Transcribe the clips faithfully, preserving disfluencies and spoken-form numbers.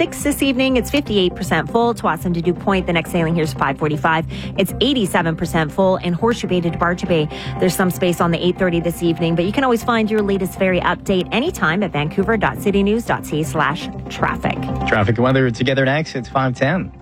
six this evening. It's fifty-eight percent full. Tsawwassen to Duke Point, the next sailing here is five forty-five. It's eighty-seven percent full. And Horseshoe Bay to Debarcha Bay, there's some space on the eight thirty this evening. But you can always find your latest ferry update anytime at vancouver.citynews.ca slash traffic. Traffic and weather together next. It's five ten.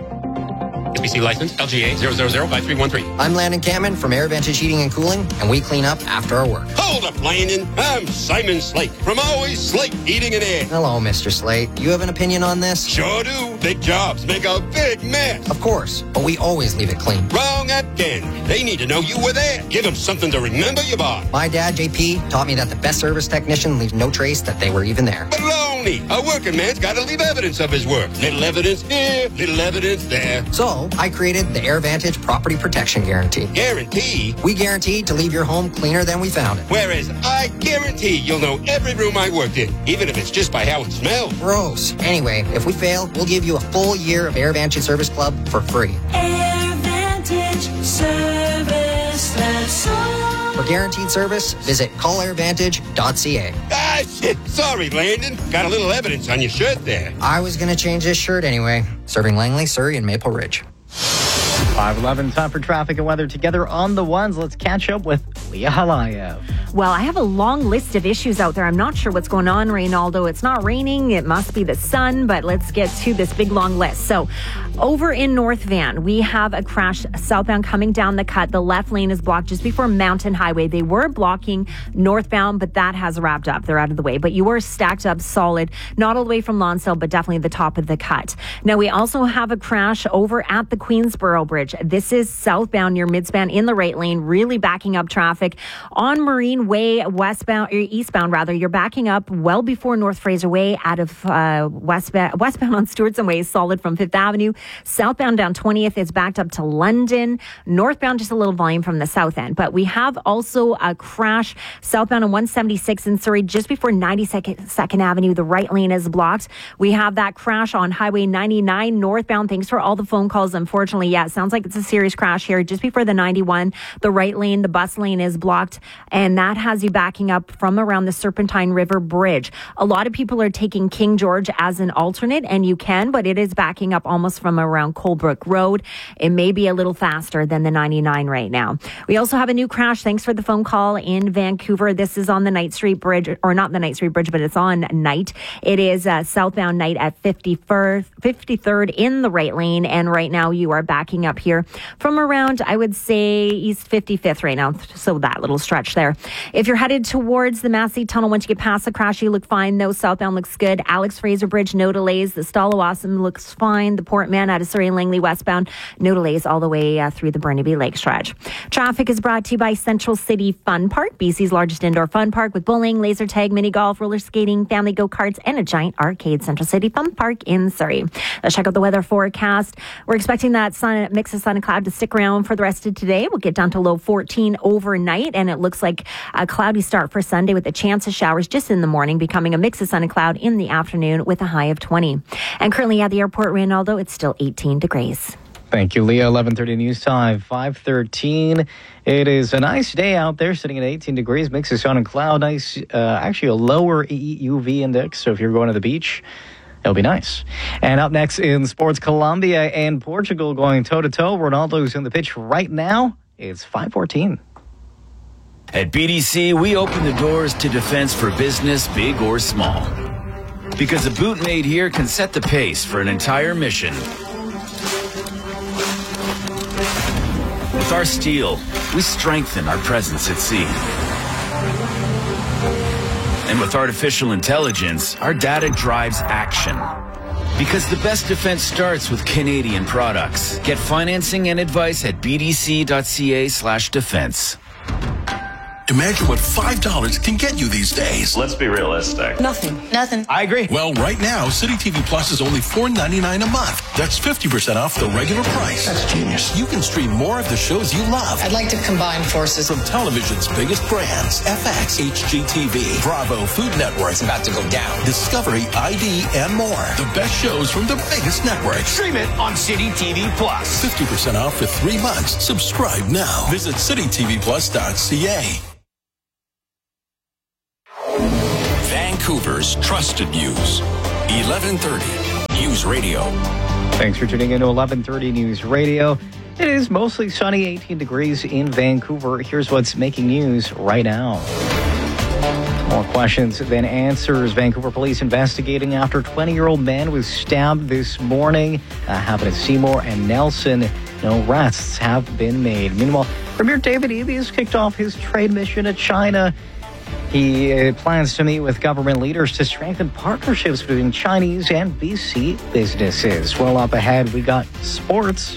S B C license L G A zero zero zero five three one three. I'm Landon Cameron from AirVantage Heating and Cooling, and we clean up after our work. Hold up, Landon. I'm Simon Slate from Always Slate Heating and Air. Hello, Mister Slate. You have an opinion on this? Sure do. Big jobs make a big mess. Of course, but we always leave it clean. Wrong again. They need to know you were there. Give them something to remember you by. My dad, J P, taught me that the best service technician leaves no trace that they were even there. Baloney. A working man's got to leave evidence of his work. Little evidence here, little evidence there. So, I created the AirVantage Property Protection Guarantee. Guarantee? We guarantee to leave your home cleaner than we found it. Whereas I guarantee you'll know every room I worked in, even if it's just by how it smells. Gross. Anyway, if we fail, we'll give you a full year of AirVantage Service Club for free. AirVantage Service, that's all. For guaranteed service, visit call air vantage dot c a. Ah, shit. Sorry, Landon. Got a little evidence on your shirt there. I was going to change this shirt anyway. Serving Langley, Surrey, and Maple Ridge. five eleven, time for traffic and weather together on the ones. Let's catch up with Leah Halayev. Well, I have a long list of issues out there. I'm not sure what's going on, Reynaldo. It's not raining. It must be the sun, but let's get to this big long list. So over in North Van, we have a crash southbound coming down the cut. The left lane is blocked just before Mountain Highway. They were blocking northbound, but that has wrapped up. They're out of the way. But you were stacked up solid, not all the way from Lonsdale, but definitely the top of the cut. Now, we also have a crash over at the Queensboro Bridge. This is southbound near Midspan in the right lane, really backing up traffic. On Marine Way, westbound, or eastbound rather, you're backing up well before North Fraser Way out of uh, westbound, westbound on Stewardson Way, solid from Fifth Avenue. Southbound down twentieth is backed up to London. Northbound, just a little volume from the south end. But we have also a crash southbound on one seventy-six in Surrey, just before ninety-second Avenue. The right lane is blocked. We have that crash on Highway ninety-nine northbound. Thanks for all the phone calls. Unfortunately, yeah, it sounds like it's a serious crash here just before the ninety-one. The right lane, the bus lane is blocked, and that has you backing up from around the Serpentine River Bridge. A lot of people are taking King George as an alternate, and you can, but it is backing up almost from around Colebrook Road. It may be a little faster than the ninety-nine right now. We also have a new crash. Thanks for the phone call in Vancouver. This is on the Knight Street Bridge, or not the Knight Street Bridge, but it's on Knight. It is uh, southbound Knight at fifty-third in the right lane, and right now you are backing up here from around, I would say, East fifty-fifth right now. So that little stretch there. If you're headed towards the Massey Tunnel, once you get past the crash, you look fine. No, southbound looks good. Alex Fraser Bridge, no delays. The Stallawasam looks fine. The Port Man out of Surrey and Langley westbound, no delays all the way uh, through the Burnaby Lake stretch. Traffic is brought to you by Central City Fun Park, B C's largest indoor fun park with bowling, laser tag, mini golf, roller skating, family go-karts, and a giant arcade. Central City Fun Park in Surrey. Let's check out the weather forecast. We're expecting that sun, mix of sun and cloud to stick around for the rest of today. We'll get down to low fourteen overnight, and it looks like a cloudy start for Sunday with a chance of showers just in the morning, becoming a mix of sun and cloud in the afternoon with a high of twenty. And currently at the airport, Reynaldo, it's still eighteen degrees. Thank you, Leah. eleven thirty news time, five thirteen. It is a nice day out there, sitting at eighteen degrees, mix of sun and cloud. Nice, uh, actually a lower U V index, so if you're going to the beach, it'll be nice. And up next in sports, Colombia and Portugal going toe-to-toe. Ronaldo's in the pitch right now. It's five fourteen. At B D C, we open the doors to defense for business, big or small. Because a boot made here can set the pace for an entire mission. With our steel, we strengthen our presence at sea. And with artificial intelligence, our data drives action. Because the best defense starts with Canadian products. Get financing and advice at bdc.ca slash defense. Imagine what five dollars can get you these days. Let's be realistic. Nothing. Nothing. I agree. Well, right now, City T V Plus is only four ninety-nine a month. That's fifty percent off the regular price. That's genius. You can stream more of the shows you love. I'd like to combine forces. From television's biggest brands, F X, H G T V, Bravo, Food Network. It's about to go down. Discovery, I D, and more. The best shows from the biggest networks. Stream it on City T V Plus. fifty percent off for three months. Subscribe now. Visit city t v plus dot c a. Vancouver's Trusted News, eleven thirty News Radio. Thanks for tuning in to eleven thirty News Radio. It is mostly sunny, eighteen degrees in Vancouver. Here's what's making news right now. More questions than answers. Vancouver police investigating after twenty-year-old man was stabbed this morning. Uh, happened at Seymour and Nelson. No arrests have been made. Meanwhile, Premier David Eby has kicked off his trade mission to China. He uh, plans to meet with government leaders to strengthen partnerships between Chinese and B C businesses. Well, up ahead, we got sports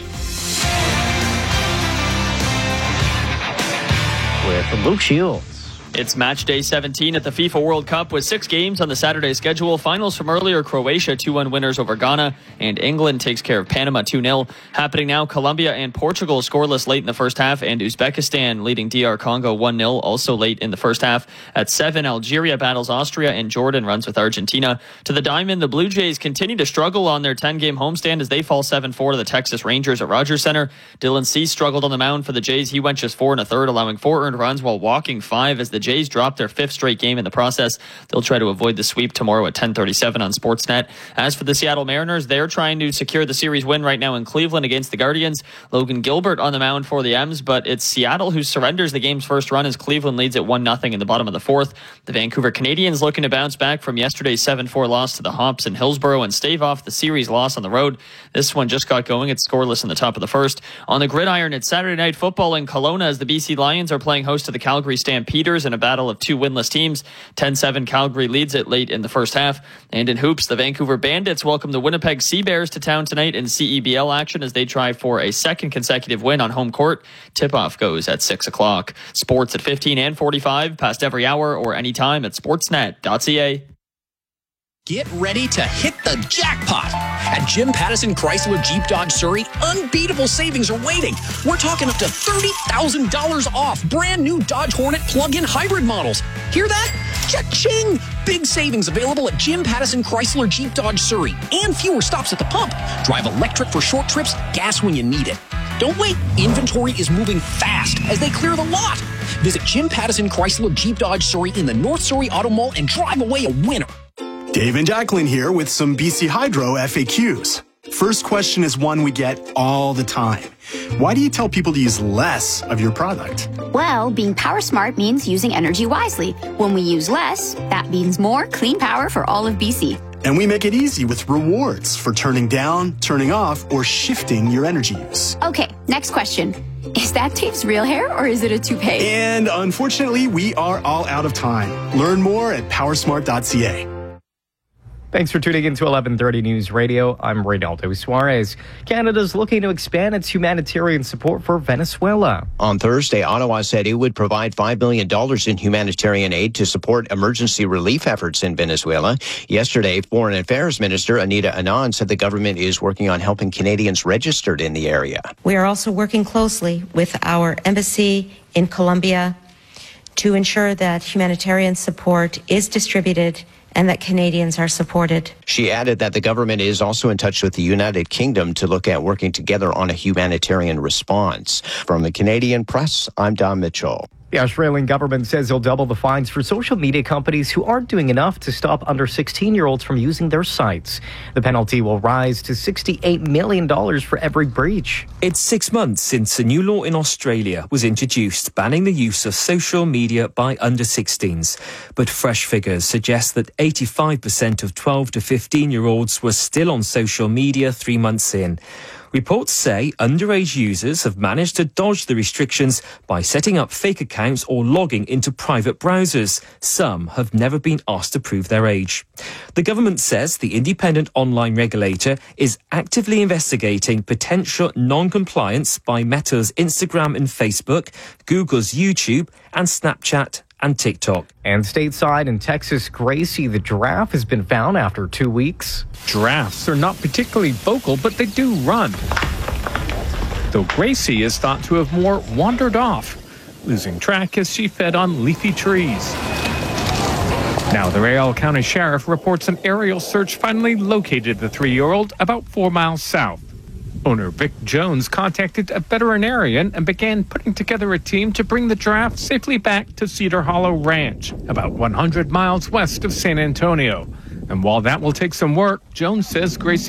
with Luke Shields. It's match day seventeen at the FIFA World Cup with six games on the Saturday schedule. Finals from earlier: Croatia two one winners over Ghana, and England takes care of Panama two nil. Happening now, Colombia and Portugal scoreless late in the first half, and Uzbekistan leading D R Congo one nil also late in the first half. At seven, Algeria battles Austria, and Jordan runs with Argentina. To the diamond, the Blue Jays continue to struggle on their ten-game homestand as they fall seven four to the Texas Rangers at Rogers Center. Dylan Cease struggled on the mound for the Jays. He went just four and a third, allowing four earned runs while walking five as the Jays dropped their fifth straight game in the process. They'll try to avoid the sweep tomorrow at ten thirty-seven on Sportsnet. As for the Seattle Mariners, they're trying to secure the series win right now in Cleveland against the Guardians. Logan Gilbert on the mound for the M's, but it's Seattle who surrenders the game's first run as Cleveland leads at one nothing in the bottom of the fourth. The Vancouver Canadians looking to bounce back from yesterday's seven four loss to the Hops in Hillsborough and stave off the series loss on the road. This one just got going. It's scoreless in the top of the first. On the gridiron, it's Saturday Night Football in Kelowna as the B C Lions are playing host to the Calgary Stampeders in a battle of two winless teams. ten seven Calgary leads it late in the first half. And in hoops, the Vancouver Bandits welcome the Winnipeg Sea Bears to town tonight in C E B L action as they try for a second consecutive win on home court. Tip-off goes at six o'clock. Sports at fifteen and forty-five, past every hour or anytime at sportsnet dot c a. Get ready to hit the jackpot. At Jim Pattison Chrysler Jeep Dodge Surrey, unbeatable savings are waiting. We're talking up to thirty thousand dollars off brand new Dodge Hornet plug-in hybrid models. Hear that? Cha-ching! Big savings available at Jim Pattison Chrysler Jeep Dodge Surrey and fewer stops at the pump. Drive electric for short trips, gas when you need it. Don't wait. Inventory is moving fast as they clear the lot. Visit Jim Pattison Chrysler Jeep Dodge Surrey in the North Surrey Auto Mall and drive away a winner. Dave and Jacqueline here with some B C Hydro F A Qs. First question is one we get all the time. Why do you tell people to use less of your product? Well, being power smart means using energy wisely. When we use less, that means more clean power for all of B C. And we make it easy with rewards for turning down, turning off, or shifting your energy use. Okay, next question. Is that Dave's real hair or is it a toupee? And unfortunately, we are all out of time. Learn more at powersmart dot c a. Thanks for tuning in to eleven thirty News Radio. I'm Reynaldo Suarez. Canada's looking to expand its humanitarian support for Venezuela. On Thursday, Ottawa said it would provide five billion dollars in humanitarian aid to support emergency relief efforts in Venezuela. Yesterday, Foreign Affairs Minister Anita Anand said the government is working on helping Canadians registered in the area. We are also working closely with our embassy in Colombia to ensure that humanitarian support is distributed and that Canadians are supported. She added that the government is also in touch with the United Kingdom to look at working together on a humanitarian response. From the Canadian Press, I'm Don Mitchell. The Australian government says it'll double the fines for social media companies who aren't doing enough to stop under sixteen-year-olds from using their sites. The penalty will rise to sixty-eight million dollars for every breach. It's six months since a new law in Australia was introduced banning the use of social media by under sixteens. But fresh figures suggest that eighty-five percent of twelve to fifteen-year-olds were still on social media three months in. Reports say underage users have managed to dodge the restrictions by setting up fake accounts or logging into private browsers. Some have never been asked to prove their age. The government says the independent online regulator is actively investigating potential non-compliance by Meta's Instagram and Facebook, Google's YouTube and Snapchat and TikTok. And stateside in Texas, Gracie the giraffe has been found after two weeks. Giraffes are not particularly vocal, but they do run. Though Gracie is thought to have more wandered off, losing track as she fed on leafy trees. Now the Riel County Sheriff reports an aerial search finally located the three-year-old about four miles south. Owner Vic Jones contacted a veterinarian and began putting together a team to bring the giraffe safely back to Cedar Hollow Ranch, about one hundred miles west of San Antonio. And while that will take some work, Jones says Gracie